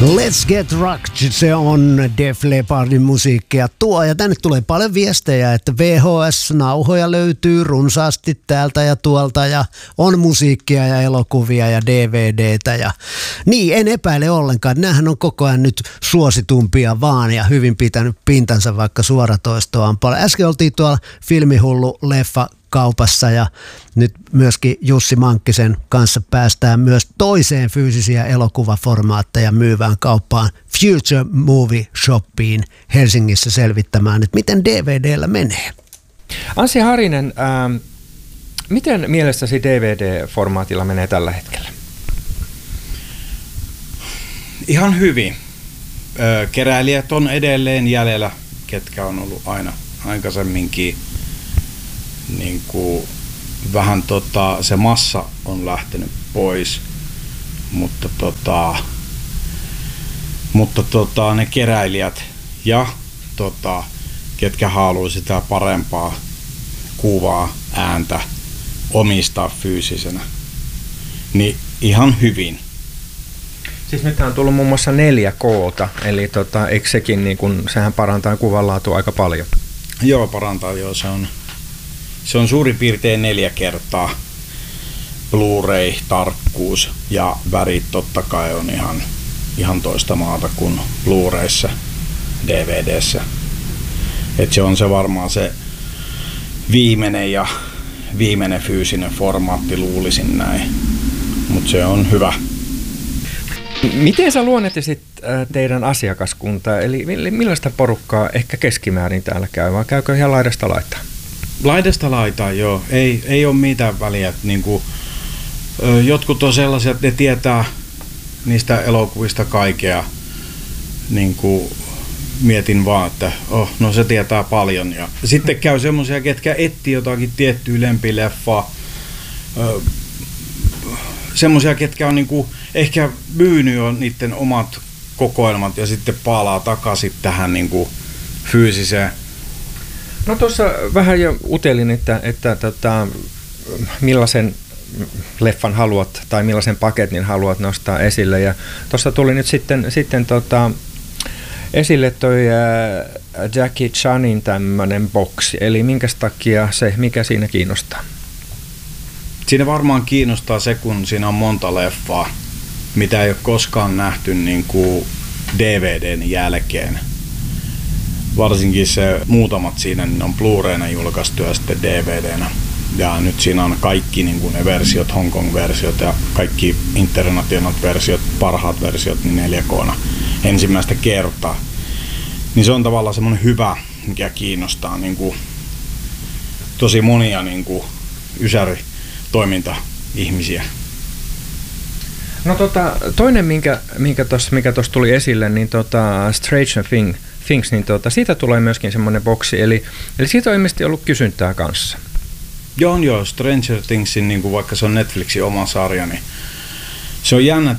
Let's Get Rocked, se on Def Leppardin musiikkia ja tänne tulee paljon viestejä, että VHS-nauhoja löytyy runsaasti täältä ja tuolta ja on musiikkia ja elokuvia ja DVDtä ja niin, en epäile ollenkaan. Nämähän on koko ajan nyt suositumpia vaan ja hyvin pitänyt pintansa, vaikka suoratoistoa on paljon. Äsken oltiin tuolla Filmihullu leffa kaupassa ja nyt myöskin Jussi Mankkisen kanssa päästään myös toiseen fyysisiä elokuvaformaatteja myyvään kauppaan Future Movie Shopiin Helsingissä selvittämään, että miten DVDllä menee. Anssi Harinen, miten mielestäsi DVD-formaatilla menee tällä hetkellä? Ihan hyvin. Keräilijät on edelleen jäljellä, ketkä on ollut aina aikaisemminkin. Niin kuin vähän se massa on lähtenyt pois, mutta ne keräilijät ja ketkä haluaa sitä parempaa kuvaa, ääntä omistaa fyysisenä, niin ihan hyvin. Siis nyt on tullut muun muassa 4K:ta, eli eikö sekin, niin kun, sehän parantaa kuvanlaatua aika paljon? Joo, parantaa joo, se on suurin piirtein 4 kertaa Blu-ray-tarkkuus ja värit totta kai on ihan toista maata kuin Blu-rayssa, DVDssä. Et se on se varmaan se viimeinen fyysinen formaatti, luulisin näin, mutta se on hyvä. Miten sä luonnehtisit teidän asiakaskuntaa, eli millaista porukkaa ehkä keskimäärin täällä käy, vai käykö ihan laidasta laitaan? Laidasta laitaan, joo. Ei ole mitään väliä. Niinku, jotkut on sellaisia, että ne tietää niistä elokuvista kaikkea. Niinku, mietin vaan, että no se tietää paljon. Ja sitten käy semmoisia, ketkä etsii jotakin tiettyä lempileffaa. Semmoisia, ketkä on niinku, ehkä myynyt jo niiden omat kokoelmat ja sitten palaa takaisin tähän niinku, fyysiseen. No tuossa vähän jo utelin, että millaisen leffan haluat tai millaisen paketin haluat nostaa esille. Ja tuossa tuli nyt sitten esille toi Jackie Chanin tämmöinen boksi. Eli minkäs takia se, mikä siinä kiinnostaa? Siinä varmaan kiinnostaa se, kun siinä on monta leffaa, mitä ei ole koskaan nähty niin kuin DVDn jälkeen. Varsinkin se muutamat siinä niin on Blu-rayna julkaistu ja sitten DVDnä. Ja nyt siinä on kaikki niin kuin ne versiot, Hong Kong-versiot ja kaikki internationalit versiot, parhaat versiot, niin 4K:na ensimmäistä kertaa. Niin se on tavallaan semmoinen hyvä, mikä kiinnostaa niin kuin tosi monia niin kuin ysäritoiminta-ihmisiä. No toinen, mikä tuossa tuli esille, niin Stranger Things, niin siitä tulee myöskin semmoinen boksi, eli siitä on ilmeisesti ollut kysyntää kanssa. Joo, Stranger Thingsin, niin kuin vaikka se on Netflixin oma sarja, niin se on jännä,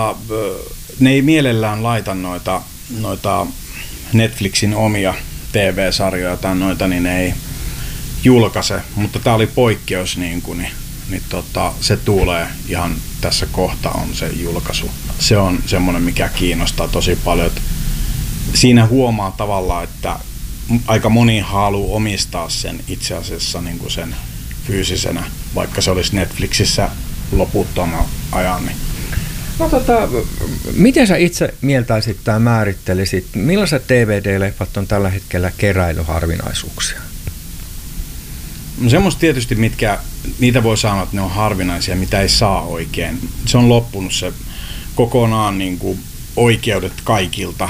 ne ei mielellään laita noita Netflixin omia TV-sarjoja tai noita, niin ne ei julkaise, mutta tää oli poikkeus, niin se tulee ihan tässä kohtaa on se julkaisu. Se on semmoinen, mikä kiinnostaa tosi paljon. Siinä huomaa tavallaan, että aika moni haluaa omistaa sen itse asiassa niin kuin sen fyysisenä, vaikka se olisi Netflixissä loputtoman ajan. Niin. No miten sä itse mieltäisit tai määrittelisit, millaiset DVD-leffat on tällä hetkellä keräilyharvinaisuuksia? No semmoista tietysti, niitä voi sanoa, että ne on harvinaisia, mitä ei saa oikein. Se on loppunut se kokonaan niin kuin oikeudet kaikilta.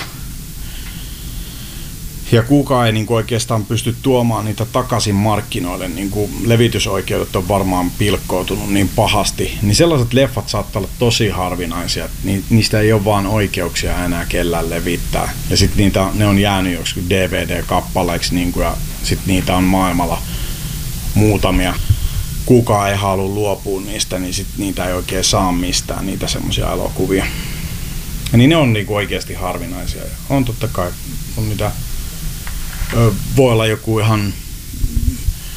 Ja kukaan ei niin kuin oikeastaan pysty tuomaan niitä takaisin markkinoille. Niin kuin levitysoikeudet on varmaan pilkkoutunut niin pahasti. Niin sellaiset leffat saattaa olla tosi harvinaisia. Niistä ei ole vaan oikeuksia enää kellään levittää. Ja sitten ne on jäänyt joksikin DVD-kappaleiksi. Niin kuin, ja sitten niitä on maailmalla muutamia. Kukaan ei halua luopua niistä, niin sitten niitä ei oikein saa mistään, niitä semmoisia elokuvia. Ja niin ne on niin kuin oikeasti harvinaisia. Ja on totta kai, on niitä, voi olla joku ihan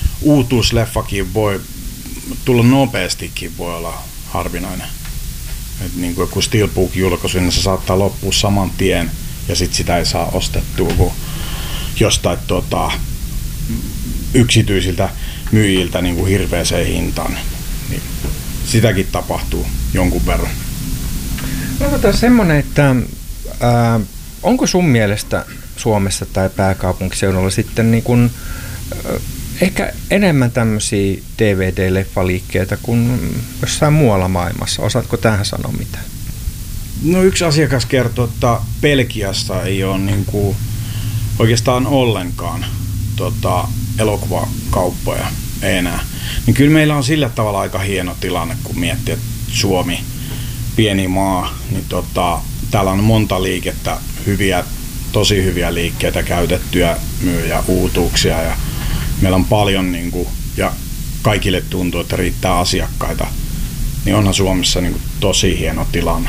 uutuusleffakin, voi tulla nopeastikin, voi olla harvinainen. Et niin kuin joku Steelbook-julkaisu, niin se saattaa loppua saman tien ja sit sitä ei saa ostettua kuin jostain yksityisiltä myyjiltä niin kuin hirveäseen hintaan. Niin sitäkin tapahtuu jonkun verran. No semmoinen, että onko sun mielestä Suomessa tai pääkaupunkiseudulla sitten niin kuin, ehkä enemmän tämmöisiä DVD-leffaliikkeitä kuin jossain muualla maailmassa? Osaatko tähän sanoa mitään? No yksi asiakas kertoo, että Belgiassa ei ole niin kuin oikeastaan ollenkaan elokuvakauppoja enää. Niin kyllä meillä on sillä tavalla aika hieno tilanne, kun miettii, että Suomi, pieni maa, niin täällä on monta liikettä, tosi hyviä liikkeitä, käytettyjä myyjä, uutuuksia ja meillä on paljon niin kuin, ja kaikille tuntuu, että riittää asiakkaita, niin onhan Suomessa niin kuin tosi hieno tilanne.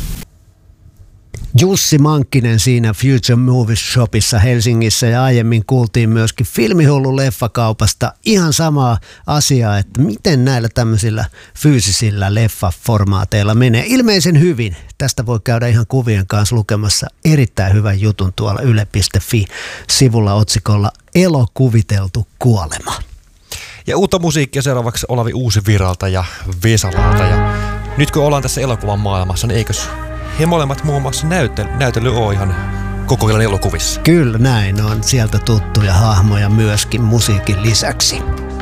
Jussi Mankkinen siinä Future Movies Shopissa Helsingissä ja aiemmin kuultiin myöskin Filmihullu leffakaupasta ihan samaa asiaa, että miten näillä tämmöisillä fyysisillä leffaformaateilla menee. Ilmeisen hyvin. Tästä voi käydä ihan kuvien kanssa lukemassa erittäin hyvän jutun tuolla yle.fi-sivulla otsikolla Elokuviteltu kuolema. Ja uutta musiikkia seuraavaksi Olavi Uusivirralta ja Vesalalta. Ja nyt kun ollaan tässä elokuvan maailmassa, niin eikös he molemmat muun muassa näytellyt ole ihan koko ajan elokuvissa? Kyllä näin on. Sieltä tuttuja hahmoja myöskin musiikin lisäksi.